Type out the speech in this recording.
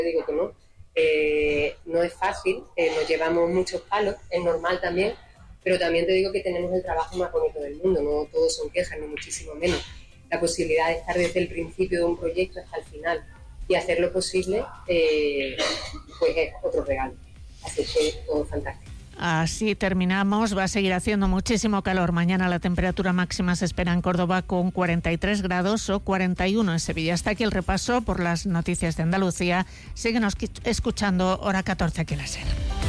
digo que no. No es fácil, nos llevamos muchos palos, es normal también, pero también te digo que tenemos el trabajo más bonito del mundo, no todos son quejas, ni muchísimo menos. La posibilidad de estar desde el principio de un proyecto hasta el final y hacer lo posible, pues es otro regalo. Así que todo fantástico. Así terminamos. Va a seguir haciendo muchísimo calor. Mañana la temperatura máxima se espera en Córdoba con 43 grados o 41 en Sevilla. Hasta aquí el repaso por las noticias de Andalucía. Síguenos escuchando, hora 14 aquí en la SER.